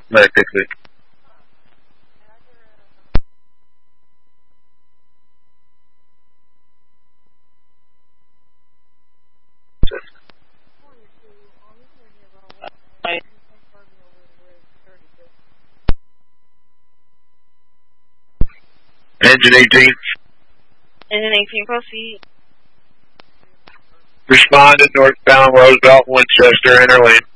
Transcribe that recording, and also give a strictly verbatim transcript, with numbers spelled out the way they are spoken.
Very quickly. Engine eighteen. Engine eighteen, proceed. Respond to northbound Roosevelt, Winchester, inner lane.